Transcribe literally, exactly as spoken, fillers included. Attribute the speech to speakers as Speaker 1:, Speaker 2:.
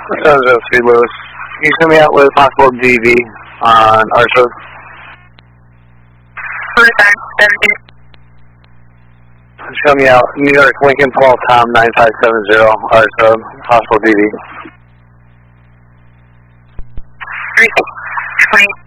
Speaker 1: seven zero three Lewis. Can you send me out with possible D V on our road? Show me out New York Lincoln Paul Tom nine five seven zero our road, possible D V.
Speaker 2: three twenty.